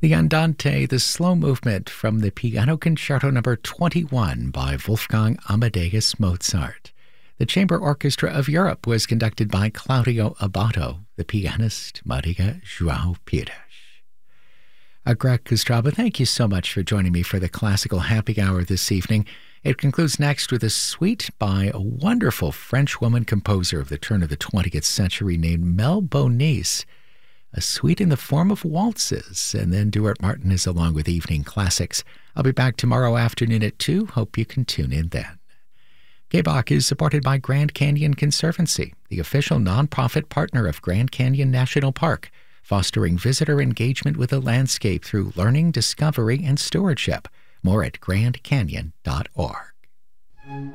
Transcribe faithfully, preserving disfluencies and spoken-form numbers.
The Andante, the slow movement from the Piano Concerto number twenty-one by Wolfgang Amadeus Mozart. The Chamber Orchestra of Europe was conducted by Claudio Abbado, the pianist Maria João Pires. Uh, Greg Kostraba, thank you so much for joining me for the Classical Happy Hour this evening. It concludes next with a suite by a wonderful French woman composer of the turn of the twentieth century named Mel Bonis. A suite in the form of waltzes, and then Duart Martin is along with Evening Classics. I'll be back tomorrow afternoon at two. Hope you can tune in then. K B O C is supported by Grand Canyon Conservancy, the official nonprofit partner of Grand Canyon National Park, fostering visitor engagement with the landscape through learning, discovery, and stewardship. More at grand canyon dot org.